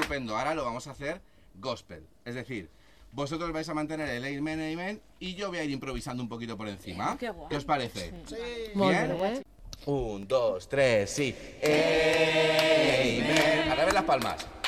estupendo. Ahora lo vamos a hacer gospel. Es decir, vosotros vais a mantener el amen, amen y yo voy a ir improvisando un poquito por encima. Qué guay. ¿Qué os parece? Sí. ¿Bien? 1, 2, 3, sí. Amen. Ahora ven las palmas.